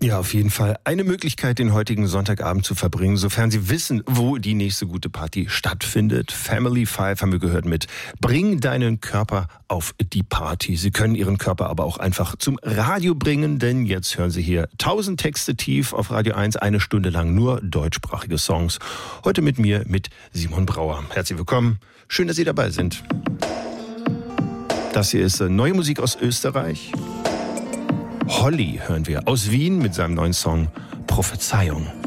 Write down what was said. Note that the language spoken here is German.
Ja, auf jeden Fall eine Möglichkeit, den heutigen Sonntagabend zu verbringen, sofern Sie wissen, wo die nächste gute Party stattfindet. Family 5 haben wir gehört mit Bring deinen Körper auf die Party. Sie können Ihren Körper aber auch einfach zum Radio bringen, denn jetzt hören Sie hier 1000 Texte tief auf Radio 1, eine Stunde lang nur deutschsprachige Songs. Heute mit mir, mit Simon Brauer. Herzlich willkommen, schön, dass Sie dabei sind. Das hier ist neue Musik aus Österreich. Holly hören wir aus Wien mit seinem neuen Song Prophezeiung.